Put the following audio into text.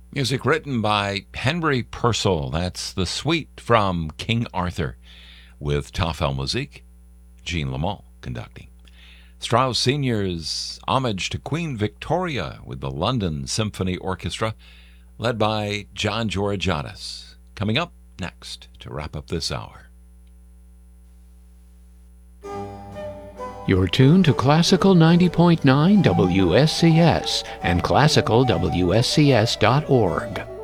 Music written by Henry Purcell. That's the suite from King Arthur with Tafelmusik, Jean Lamont conducting. Strauss Sr.'s Homage to Queen Victoria with the London Symphony Orchestra, led by John Georgiadis. Coming up next to wrap up this hour. You're tuned to Classical 90.9 WSCS and classicalwscs.org.